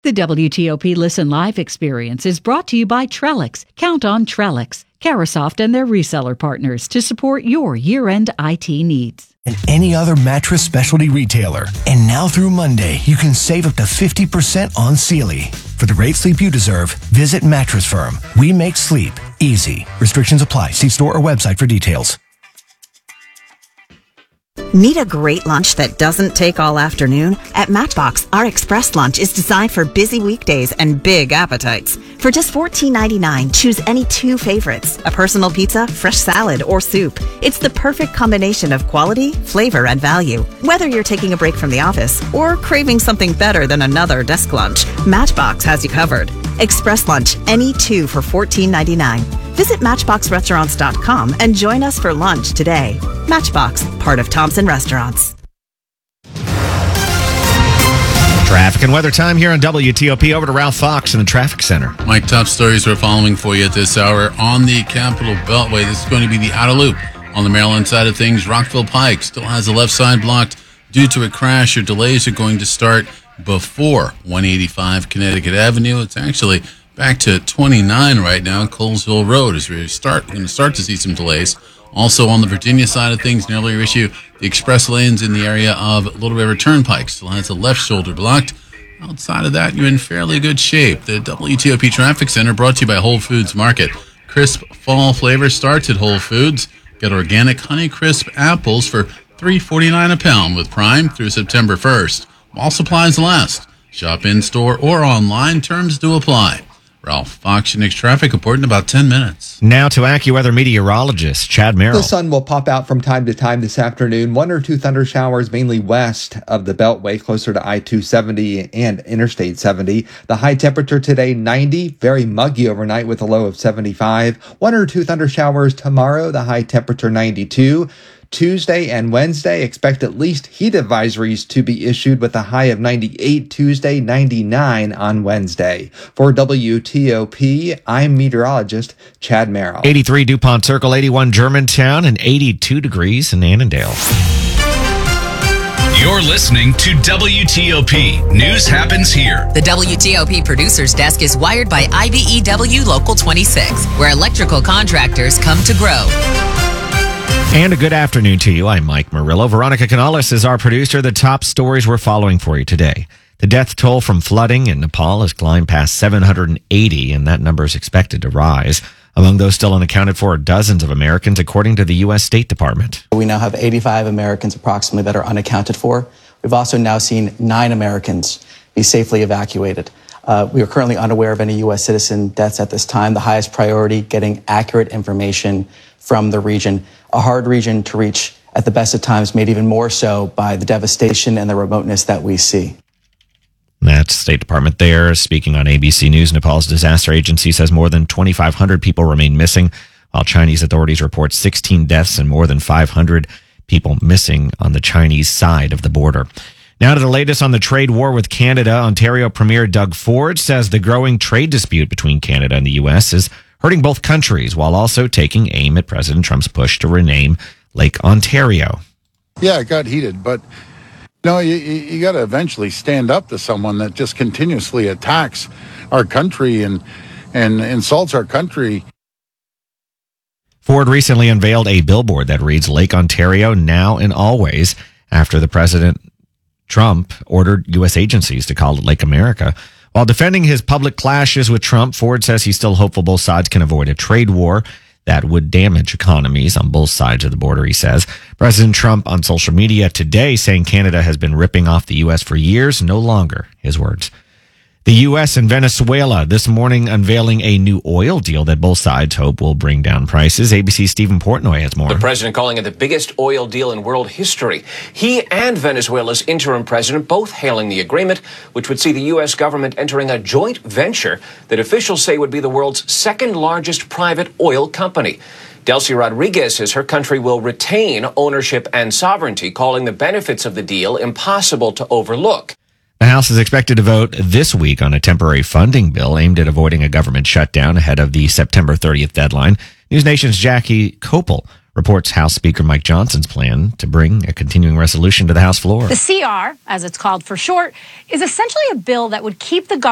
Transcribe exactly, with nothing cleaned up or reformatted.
The W T O P Listen Live experience is brought to you by Trellix. Count on Trellix, Carasoft and their reseller partners to support your year-end I T needs. And any other mattress specialty retailer. And now through Monday, you can save up to fifty percent on Sealy. For the great sleep you deserve, visit Mattress Firm. We make sleep easy. Restrictions apply. See store or website for details. Need a great lunch that doesn't take all afternoon? At Matchbox, our express lunch is designed for busy weekdays and big appetites. For just fourteen ninety-nine, choose any two favorites, a personal pizza, fresh salad, or soup. It's the perfect combination of quality, flavor, and value. Whether you're taking a break from the office or craving something better than another desk lunch, Matchbox has you covered. Express lunch, any two for fourteen ninety-nine. Visit matchbox restaurants dot com and join us for lunch today. Matchbox, part of Thompson Restaurants. Traffic and weather time here on W T O P. Over to Ralph Fox in the traffic center. Mike, top stories we're following for you at this hour on the Capital Beltway. This is going to be the outer loop on the Maryland side of things. Rockville Pike still has the left side blocked due to a crash. Your delays are going to start before one eighty-five Connecticut Avenue. It's actually back to twenty-nine right now. Colesville Road is where we start. We're going to start to see some delays. Also on the Virginia side of things, an earlier issue, the express lanes in the area of Little River Turnpike still has the left shoulder blocked. Outside of that, you're in fairly good shape. The W T O P Traffic Center brought to you by Whole Foods Market. Crisp fall flavor starts at Whole Foods. Get organic Honey Crisp apples for three forty-nine a pound with Prime through September first. While supplies last. Shop in-store or online. Terms do apply. Ralph Fox, your next traffic report in about ten minutes. Now to AccuWeather meteorologist Chad Merrill. The sun will pop out from time to time this afternoon. One or two thunder showers mainly west of the Beltway, closer to I two seventy and Interstate seventy. The high temperature today, ninety. Very muggy overnight with a low of seventy-five. One or two thunder showers tomorrow. The high temperature, ninety-two. Tuesday and Wednesday, expect at least heat advisories to be issued with a high of ninety-eight Tuesday, ninety-nine on Wednesday. For W T O P, I'm meteorologist Chad Merrill. eighty-three DuPont Circle, eighty-one Germantown, and eighty-two degrees in Annandale. You're listening to W T O P. News happens here. The W T O P Producer's Desk is wired by I B E W Local twenty-six, where electrical contractors come to grow. And a good afternoon to you. I'm Mike Murillo. Veronica Canales is our producer. The top stories we're following for you today. The death toll from flooding in Nepal has climbed past seven hundred eighty, and that number is expected to rise. Among those still unaccounted for are dozens of Americans, according to the U S State Department. We now have eighty-five Americans approximately that are unaccounted for. We've also now seen nine Americans be safely evacuated. Uh, we are currently unaware of any U S citizen deaths at this time. The highest priority, getting accurate information from the region. A hard region to reach at the best of times, made even more so by the devastation and the remoteness that we see. That's State Department there. Speaking on A B C News, Nepal's disaster agency says more than twenty-five hundred people remain missing, while Chinese authorities report sixteen deaths and more than five hundred people missing on the Chinese side of the border. Now to the latest on the trade war with Canada. Ontario Premier Doug Ford says the growing trade dispute between Canada and the U S is hurting both countries, while also taking aim at President Trump's push to rename Lake Ontario. Yeah, it got heated, but no, you, you got to eventually stand up to someone that just continuously attacks our country and and insults our country. Ford recently unveiled a billboard that reads Lake Ontario now and always, after the President Trump ordered U S agencies to call it Lake America. While defending his public clashes with Trump, Ford says he's still hopeful both sides can avoid a trade war that would damage economies on both sides of the border, he says. President Trump on social media today saying Canada has been ripping off the U S for years, no longer, his words. The U S and Venezuela this morning unveiling a new oil deal that both sides hope will bring down prices. A B C's Stephen Portnoy has more. The president calling it the biggest oil deal in world history. He and Venezuela's interim president both hailing the agreement, which would see the U S government entering a joint venture that officials say would be the world's second largest private oil company. Delcy Rodriguez says her country will retain ownership and sovereignty, calling the benefits of the deal impossible to overlook. The House is expected to vote this week on a temporary funding bill aimed at avoiding a government shutdown ahead of the September thirtieth deadline. News Nation's Jackie Kopel reports House Speaker Mike Johnson's plan to bring a continuing resolution to the House floor. The C R, as it's called for short, is essentially a bill that would keep the